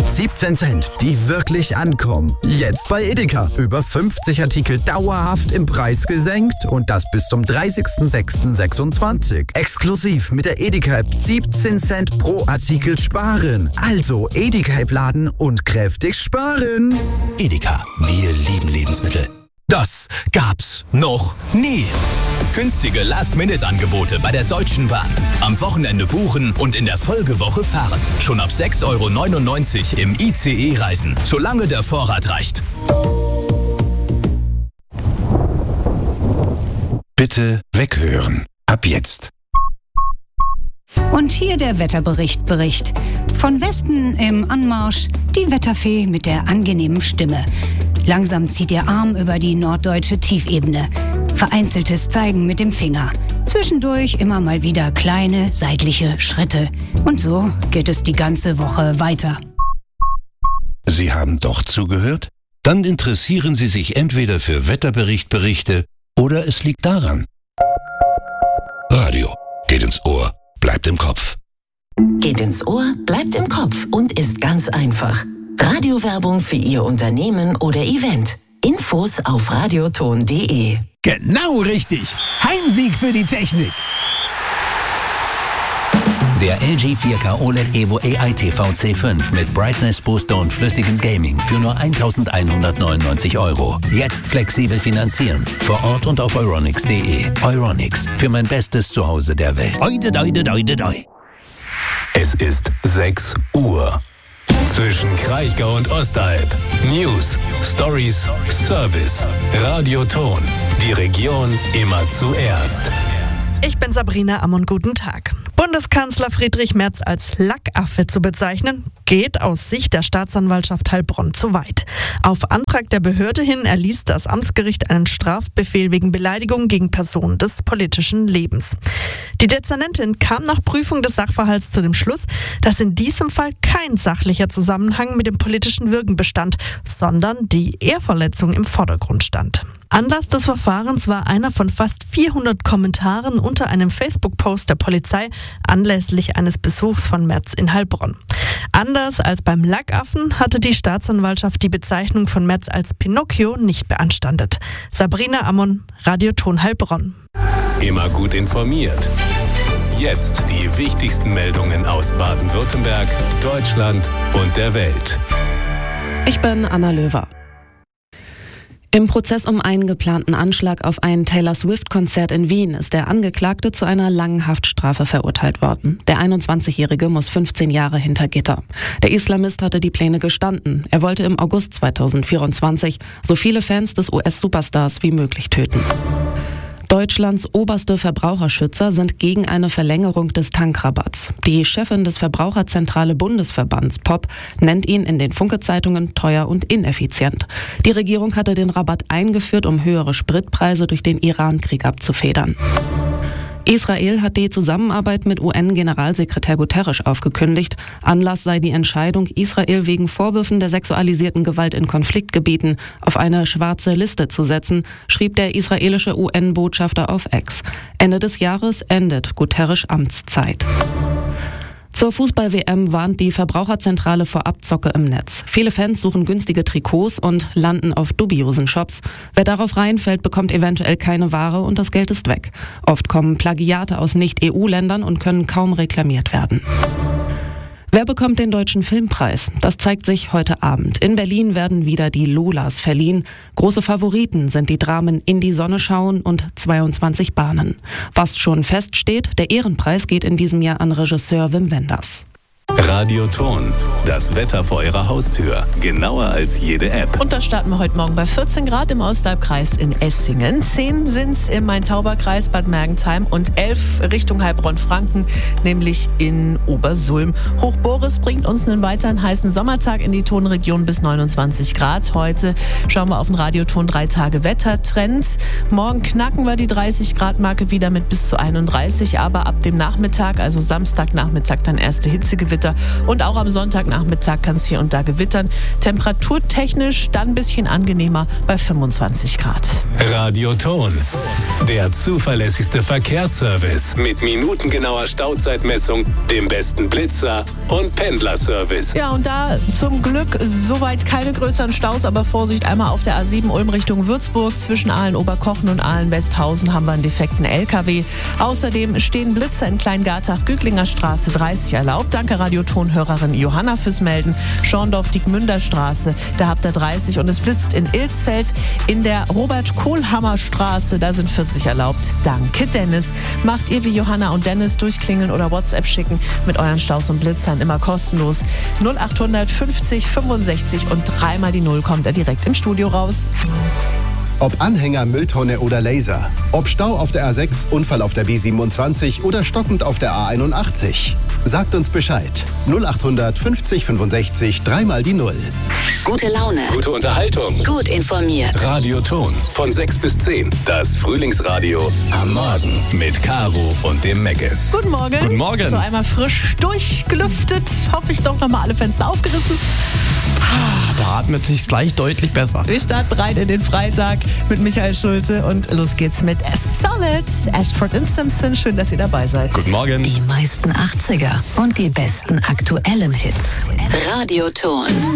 mit 17 Cent, die wirklich ankommen. Jetzt bei Edeka. Über 50 Artikel dauerhaft im Preis gesenkt und das bis zum 30.06.26. Exklusiv mit der Edeka-App 17 Cent pro Artikel sparen. Also Edeka-App laden und kräftig sparen. Edeka, wir lieben Lebensmittel. Das gab's noch nie. Günstige Last-Minute-Angebote bei der Deutschen Bahn. Am Wochenende buchen und in der Folgewoche fahren. Schon ab 6,99 € im ICE reisen, solange der Vorrat reicht. Bitte weghören. Ab jetzt. Und hier der Wetterbericht. Von Westen im Anmarsch die Wetterfee mit der angenehmen Stimme. Langsam zieht ihr Arm über die norddeutsche Tiefebene. Vereinzeltes Zeigen mit dem Finger. Zwischendurch immer mal wieder kleine seitliche Schritte. Und so geht es die ganze Woche weiter. Sie haben doch zugehört? Dann interessieren Sie sich entweder für Wetterberichte oder es liegt daran. Radio geht ins Ohr, bleibt im Kopf. Geht ins Ohr, bleibt im Kopf und ist ganz einfach. Radiowerbung für Ihr Unternehmen oder Event. Infos auf radioton.de. Genau richtig. Heimsieg für die Technik. Der LG 4K OLED Evo AI TV C5 mit Brightness Booster und flüssigem Gaming für nur 1.199 €. Jetzt flexibel finanzieren. Vor Ort und auf euronics.de. Euronics, für mein bestes Zuhause der Welt. Es ist 6 Uhr. Zwischen Kraichgau und Ostalb. News, Stories, Service. Radioton. Die Region immer zuerst. Ich bin Sabrina Ammon, guten Tag. Bundeskanzler Friedrich Merz als Lackaffe zu bezeichnen, geht aus Sicht der Staatsanwaltschaft Heilbronn zu weit. Auf Antrag der Behörde hin erließ das Amtsgericht einen Strafbefehl wegen Beleidigung gegen Personen des politischen Lebens. Die Dezernentin kam nach Prüfung des Sachverhalts zu dem Schluss, dass in diesem Fall kein sachlicher Zusammenhang mit dem politischen Wirken bestand, sondern die Ehrverletzung im Vordergrund stand. Anlass des Verfahrens war einer von fast 400 Kommentaren unter einem Facebook-Post der Polizei anlässlich eines Besuchs von Merz in Heilbronn. Anders als beim Lackaffen hatte die Staatsanwaltschaft die Bezeichnung von Merz als Pinocchio nicht beanstandet. Sabrina Ammon, Radioton Heilbronn. Immer gut informiert. Jetzt die wichtigsten Meldungen aus Baden-Württemberg, Deutschland und der Welt. Ich bin Anna Löwer. Im Prozess um einen geplanten Anschlag auf ein Taylor-Swift-Konzert in Wien ist der Angeklagte zu einer langen Haftstrafe verurteilt worden. Der 21-Jährige muss 15 Jahre hinter Gitter. Der Islamist hatte die Pläne gestanden. Er wollte im August 2024 so viele Fans des US-Superstars wie möglich töten. Deutschlands oberste Verbraucherschützer sind gegen eine Verlängerung des Tankrabatts. Die Chefin des Verbraucherzentrale Bundesverbands POP nennt ihn in den Funke-Zeitungen teuer und ineffizient. Die Regierung hatte den Rabatt eingeführt, um höhere Spritpreise durch den Iran-Krieg abzufedern. Israel hat die Zusammenarbeit mit UN-Generalsekretär Guterres aufgekündigt. Anlass sei die Entscheidung, Israel wegen Vorwürfen der sexualisierten Gewalt in Konfliktgebieten auf eine schwarze Liste zu setzen, schrieb der israelische UN-Botschafter auf X. Ende des Jahres endet Guterres' Amtszeit. Zur Fußball-WM warnt die Verbraucherzentrale vor Abzocke im Netz. Viele Fans suchen günstige Trikots und landen auf dubiosen Shops. Wer darauf reinfällt, bekommt eventuell keine Ware und das Geld ist weg. Oft kommen Plagiate aus Nicht-EU-Ländern und können kaum reklamiert werden. Wer bekommt den Deutschen Filmpreis? Das zeigt sich heute Abend. In Berlin werden wieder die Lolas verliehen. Große Favoriten sind die Dramen In die Sonne schauen und 22 Bahnen. Was schon feststeht, der Ehrenpreis geht in diesem Jahr an Regisseur Wim Wenders. Radioton, das Wetter vor Ihrer Haustür. Genauer als jede App. Und da starten wir heute Morgen bei 14 Grad im Ostalbkreis in Essingen. 10 sind es im Main-Tauber-Kreis Bad Mergentheim und 11 Richtung Heilbronn-Franken, nämlich in Obersulm. Hoch Boris bringt uns einen weiteren heißen Sommertag in die Tonregion bis 29 Grad. Heute schauen wir auf den Radioton 3 Tage Wettertrends. Morgen knacken wir die 30-Grad-Marke wieder mit bis zu 31, aber ab dem Nachmittag, also Samstagnachmittag, dann erste Hitzegewitter Gewitter. Und auch am Sonntagnachmittag kann es hier und da gewittern. Temperaturtechnisch dann ein bisschen angenehmer bei 25 Grad. Radioton, der zuverlässigste Verkehrsservice mit minutengenauer Stauzeitmessung, dem besten Blitzer und Pendlerservice. Ja, und da zum Glück soweit keine größeren Staus, aber Vorsicht, einmal auf der A7 Ulm Richtung Würzburg zwischen Aalen-Oberkochen und Aalen-Westhausen haben wir einen defekten LKW. Außerdem stehen Blitzer in Kleingartach, Güglinger Straße 30 erlaubt. Danke Radioton-Hörerin Johanna fürs Melden. Schorndorf-Diekmünder Straße, da habt ihr 30 und es blitzt in Ilsfeld. In der Robert-Kohlhammer-Straße, da sind 40 erlaubt. Danke Dennis. Macht ihr wie Johanna und Dennis, durchklingeln oder WhatsApp schicken mit euren Staus und Blitzern, immer kostenlos. 0800 50 65 und 3 die 0 kommt er direkt im Studio raus. Ob Anhänger, Mülltonne oder Laser. Ob Stau auf der A6, Unfall auf der B27 oder stockend auf der A81. Sagt uns Bescheid. 0800 50 65 3 die 0. Gute Laune. Gute Unterhaltung. Gut informiert. Radioton von 6 bis 10. Das Frühlingsradio am Morgen mit Caro und dem Meckes. Guten Morgen. Guten Morgen. So einmal frisch durchgelüftet. Hoffe ich doch nochmal alle Fenster aufgerissen. Da atmet sich gleich deutlich besser. Wir starten rein in den Freitag mit Michael Schulte und los geht's mit Solid, Ashford & Simpson. Schön, dass ihr dabei seid. Guten Morgen. Die meisten 80er und die besten aktuellen Hits. Radioton.